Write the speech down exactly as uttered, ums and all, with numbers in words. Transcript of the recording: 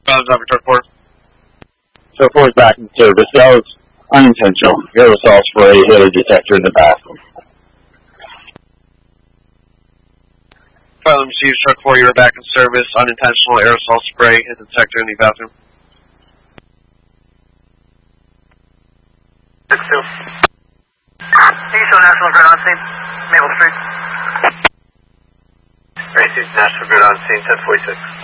Pilot driver, truck four. Truck four is back in service. That was unintentional. Aerosol spray hit a detector in the bathroom. Pilot received, truck four, you are back in service. Unintentional aerosol spray hit the detector in the bathroom. six two. Eastern National Grid on scene. Maple Street. Racing National Grid on scene, ten forty-six.